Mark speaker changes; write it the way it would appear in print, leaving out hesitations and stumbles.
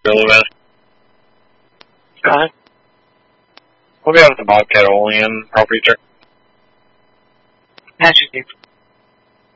Speaker 1: Lewis.
Speaker 2: Go ahead.
Speaker 1: We'll be having the Bobcat Olean property check.
Speaker 2: Magic.